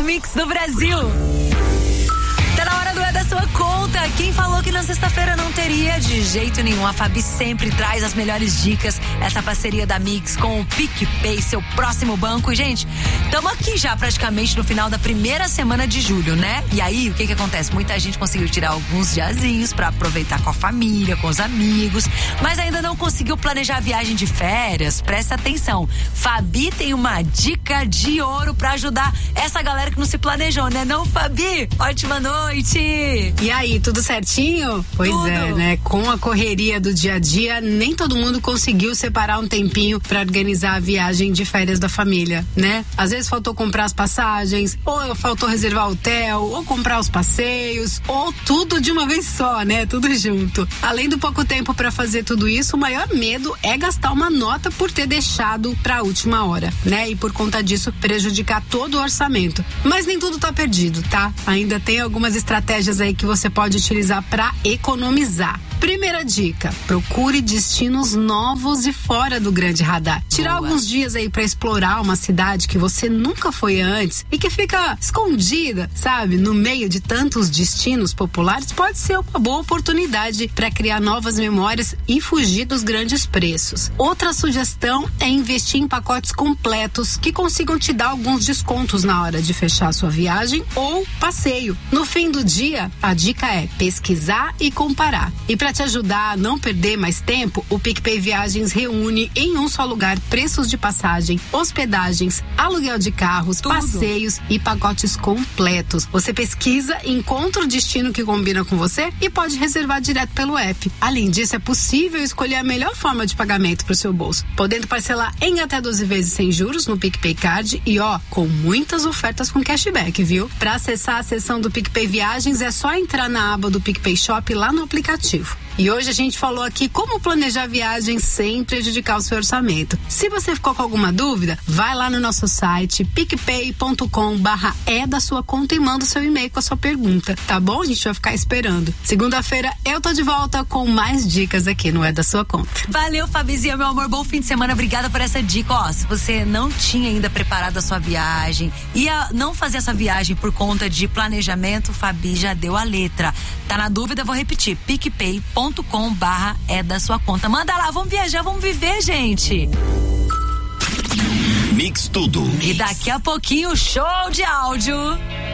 Mix do Brasil. Tá na hora do É da Sua Conta. Quem falou que na sexta-feira não teria? De jeito nenhum. A Fabi sempre traz as melhores dicas. Essa parceria da Mix com o PicPay, seu próximo banco. E, gente, estamos aqui já praticamente no final da primeira semana de julho, né? E aí, o que acontece? Muita gente conseguiu tirar alguns diazinhos pra aproveitar com a família, com os amigos, mas ainda não conseguiu planejar a viagem de férias. Presta atenção. Fabi tem uma dica de ouro pra ajudar essa galera que não se planejou, né? Não, Fabi? Ótima noite. E aí, tudo certinho? Pois tudo. É, né? Com a correria do dia a dia, nem todo mundo conseguiu separar um tempinho pra organizar a viagem de férias da família, né? Às vezes faltou comprar as passagens, ou faltou reservar o hotel, ou comprar os passeios, ou tudo de uma vez só, né? Tudo junto. Além do pouco tempo pra fazer tudo isso, o maior medo é gastar uma nota por ter deixado pra última hora, né? E por conta disso prejudicar todo o orçamento. Mas nem tudo tá perdido, tá? Ainda tem algumas estratégias aí que você pode utilizar para economizar. Primeira dica: procure destinos novos e fora do grande radar. Tirar alguns dias aí para explorar uma cidade que você nunca foi antes e que fica escondida, sabe, no meio de tantos destinos populares, pode ser uma boa oportunidade para criar novas memórias e fugir dos grandes preços. Outra sugestão é investir em pacotes completos que consigam te dar alguns descontos na hora de fechar sua viagem ou passeio. No fim do dia, a dica é pesquisar e comparar. E para te ajudar a não perder mais tempo, o PicPay Viagens reúne em um só lugar preços de passagem, hospedagens, aluguel de carros, passeios e pacotes completos. Você pesquisa, encontra o destino que combina com você e pode reservar direto pelo app. Além disso, é possível escolher a melhor forma de pagamento para o seu bolso, podendo parcelar em até 12 vezes sem juros no PicPay Card e com muitas ofertas com cashback, viu? Para acessar a seção do PicPay Viagens é só entrar na aba do PicPay Shop lá no aplicativo. E hoje a gente falou aqui como planejar viagem sem prejudicar o seu orçamento. Se você ficou com alguma dúvida, vai lá no nosso site picpay.com/é da sua conta e manda o seu e-mail com a sua pergunta, tá bom? A gente vai ficar esperando. Segunda-feira eu tô de volta com mais dicas aqui no É da Sua Conta. Valeu, Fabizinha, meu amor, bom fim de semana, obrigada por essa dica. Se você não tinha ainda preparado a sua viagem, ia não fazer essa viagem por conta de planejamento, Fabi já deu a letra. Tá na dúvida, vou repetir, picpay.com/é da sua conta. Manda lá, vamos viajar, vamos viver, gente. Mix tudo. E daqui a pouquinho, show de áudio.